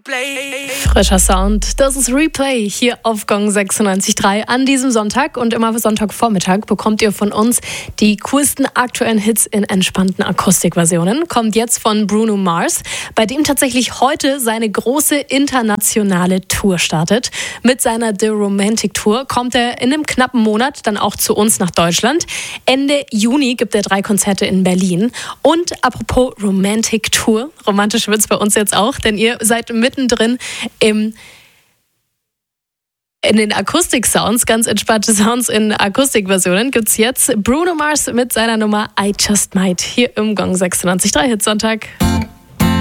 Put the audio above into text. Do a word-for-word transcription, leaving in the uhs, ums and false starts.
Frischer Sound, das ist Replay hier auf Gong sechsundneunzig Komma drei an diesem Sonntag. Und immer Sonntagvormittag bekommt ihr von uns die coolsten aktuellen Hits in entspannten Akustikversionen. Kommt jetzt von Bruno Mars, bei dem tatsächlich heute seine große internationale Tour startet. Mit seiner The Romantic Tour kommt er in einem knappen Monat dann auch zu uns nach Deutschland. Ende Juni gibt er drei Konzerte in Berlin. Und apropos Romantic Tour, romantisch wird es bei uns jetzt auch, denn ihr seid mittendrin im in den Akustik-Sounds, ganz entspannte Sounds in Akustikversionen, gibt es jetzt Bruno Mars mit seiner Nummer I Just Might hier im Gong sechsundneunzig Komma drei Hitsonntag.